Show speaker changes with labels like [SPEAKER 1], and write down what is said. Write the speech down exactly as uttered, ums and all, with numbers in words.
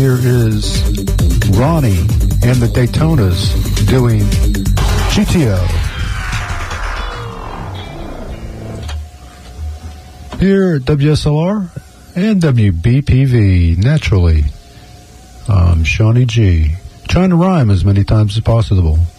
[SPEAKER 1] here is Ronnie and the Daytonas doing G T O. Here at W S L R and W B P V, naturally. I'm Shawnee G, trying to rhyme as many times as possible.